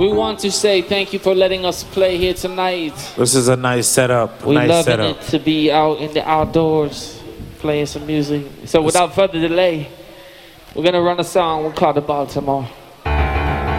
We want to say thank you for letting us play here tonight. This is a nice setup. We're nice loving setup. it to be out in the outdoors playing some music. So without further delay, we're gonna run a song we call the Baltimore.